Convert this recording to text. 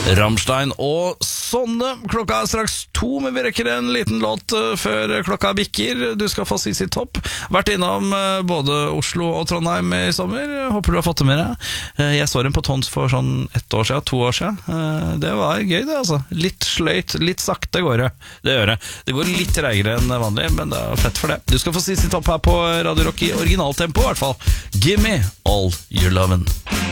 Rammstein og Sonne. Klokka straks 2, men vi rekker en liten låt før klokka bikker. Du skal få Sisi Topp. Vært innom både Oslo og Trondheim i sommer. Håper du har fått det med deg. Jeg så dem på Tons for sånn 1 år siden, 2 år siden. Det var gøy det, altså. Litt sløyt, litt sakte går det. Det gjør det. Det går litt treigere enn vanlig, men det er fett for det. Du skal få Sisi Topp her på Radio Rock i originaltempo i hvert fall. Give me all your lovin'.